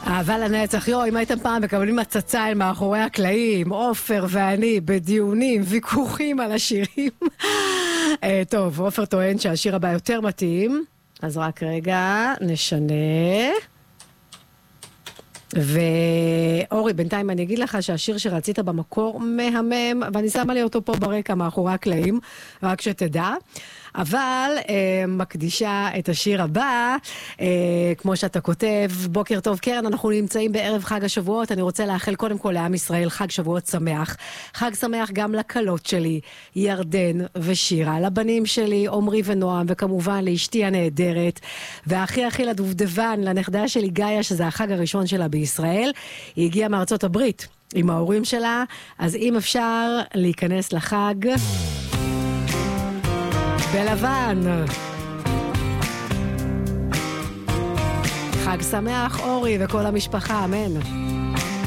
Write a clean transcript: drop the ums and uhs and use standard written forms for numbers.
אבל הנצח, אם הייתם פעם מקבלים הצצה אל מאחורי הקלעים, עופר ואני בדיונים, ויכוחים על השירים. טוב, עופר טוען שהשיר הבא יותר מתאים, אז רק רגע, נשנה. ואורי, בינתיים אני אגיד לך שהשיר שרצית במקור מהמם, ואני שמה לי אותו פה ברקע מאחורי הקלעים, רק שתדע. אבל מקדישה את השיר הבא, כמו שאתה כותב, בוקר טוב קרן, אנחנו נמצאים בערב חג השבועות, אני רוצה לאחל קודם כל לעם ישראל חג שבועות שמח, חג שמח גם לקלות שלי, ירדן ושירה, לבנים שלי, עומרי ונועם, וכמובן לאשתי הנהדרת, והכי הכי לדובדבן, לנכדה שלי גאיה, שזה החג הראשון שלה בישראל, היא הגיעה מארצות הברית עם ההורים שלה, אז אם אפשר להיכנס לחג בלבן. חג שמח אורי וכל המשפחה, אמן.